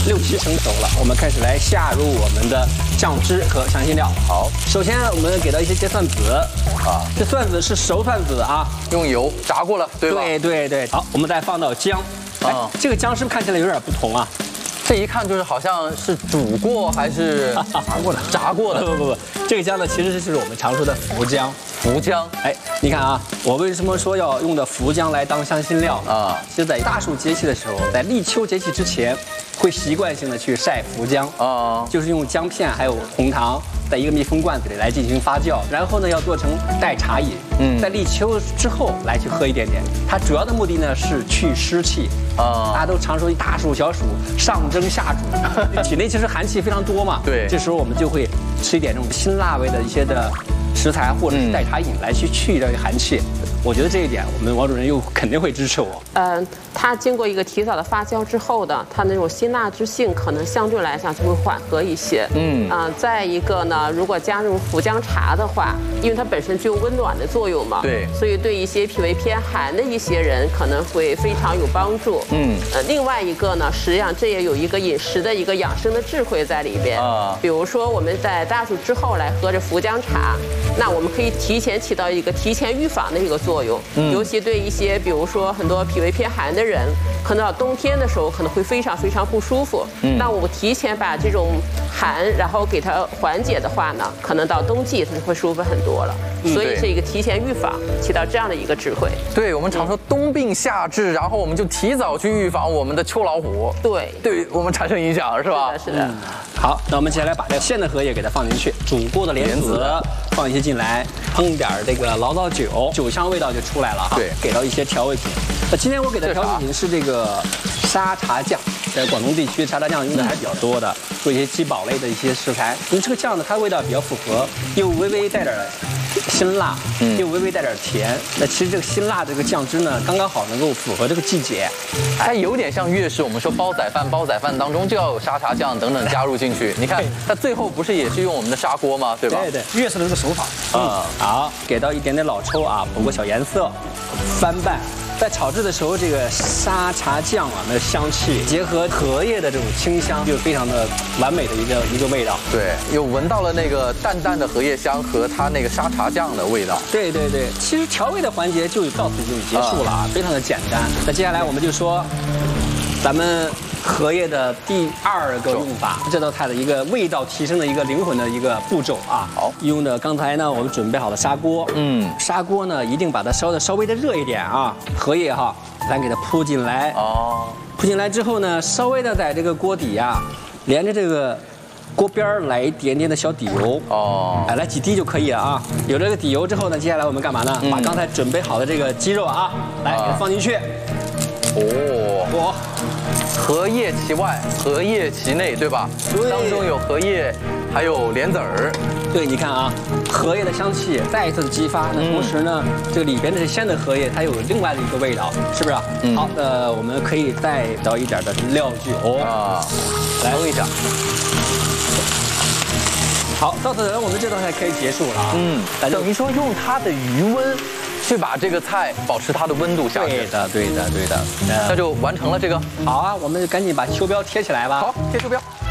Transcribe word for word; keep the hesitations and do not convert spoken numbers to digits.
六七成熟了，我们开始来下入我们的酱汁和香辛料。好，首先我们给到一些芥蒜籽啊，这蒜籽是熟蒜籽啊， 用油炸过了，对吧？ 对对对。好，我们再放到姜。啊，这个姜是不是看起来有点不同啊？ 这一看就是好像是煮过还是炸过的？炸过的。 不不不，这个姜呢，其实就是我们常说的福姜。 福姜， 哎，你看啊，我为什么说要用的福姜来当香辛料啊？就在大暑节气的时候，在立秋节气之前，会习惯性的去晒福姜啊，就是用姜片还有红糖。 在一个密封罐子里来进行发酵，然后呢要做成代茶饮。嗯，在立秋之后来去喝一点点。它主要的目的呢是去湿气啊。大家都常说大暑小暑上蒸下煮，体内其实寒气非常多嘛。对，这时候我们就会吃一点这种辛辣味的一些的食材或者是代茶饮来去去这个寒气。 我觉得这一点，我们王主任又肯定会支持我。 嗯，它经过一个提早的发酵之后的，它那种辛辣之性可能相对来讲就会缓和一些。嗯啊，再一个呢，如果加入福姜茶的话，因为它本身具有温暖的作用嘛，对，所以对一些脾胃偏寒的一些人可能会非常有帮助。嗯，呃，另外一个呢，实际上这也有一个饮食的一个养生的智慧在里边啊。比如说我们在大暑之后来喝着福姜茶，那我们可以提前起到一个提前预防的一个作用。 作用，尤其对一些比如说很多脾胃偏寒的人，可能到冬天的时候可能会非常非常不舒服。嗯，那我们提前把这种寒，然后给它缓解的话呢，可能到冬季它就会舒服很多了。所以是一个提前预防，起到这样的一个智慧。 对，我们常说冬病夏治，然后我们就提早去预防我们的秋老虎。对，对我们产生影响，是吧？ 是的，是的。 好，那我们接下来把这个鲜的荷叶给它放进去，煮过的莲子放一些进来，烹一点这个醪糟酒，酒香味道就出来了哈。对，给到一些调味品。那今天我给的调味品是这个沙茶酱，在广东地区沙茶酱用的还是比较多的，做一些鸡宝类的一些食材。因为这个酱呢，它味道比较复合，又微微带点辛辣，嗯，又微微带点甜。那其实这个辛辣这个酱汁呢，刚刚好能够符合这个季节。 它有点像粤式，我们说煲仔饭，煲仔饭当中就要有沙茶酱等等加入进去。你看，它最后不是也是用我们的砂锅吗？对吧？ 对对，粤式的这个手法。嗯，好，给到一点点老抽啊，补个小颜色，翻拌。 在炒制的时候，这个沙茶酱啊，那香气结合荷叶的这种清香，就非常的完美的一个一个味道。 对，又闻到了那个淡淡的荷叶香和它那个沙茶酱的味道。 对对对，其实调味的环节就到此就结束了啊，非常的简单。那接下来我们就说，咱们荷叶的第二个用法，这道菜的一个味道提升的一个灵魂的一个步骤啊。好，用的刚才呢我们准备好了砂锅，嗯，砂锅呢一定把它烧的稍微的热一点啊。荷叶哈，咱给它铺进来，哦，铺进来之后呢，稍微的在这个锅底啊，连着这个锅边儿来一点点的小底油，哦，哎，来几滴就可以了啊。有了这个底油之后呢，接下来我们干嘛呢？把刚才准备好的这个鸡肉啊，来给它放进去。哦，我。 荷叶其外，荷叶其内，对吧？对，当中有荷叶，还有莲子儿。 对，你看啊，荷叶的香气再一次的激发，那同时呢，这个里边的是鲜的荷叶，它有另外的一个味道，是不是？嗯、好，呃，我们可以再倒一点的料酒啊，来煨一下。好，到此我们这道菜可以结束了啊。嗯， 等于说用它的余温。 去把这个菜保持它的温度下去。 对的，对的，对的。 那就完成了这个。 好啊，我们赶紧把秋膘贴起来吧。 好，贴秋膘。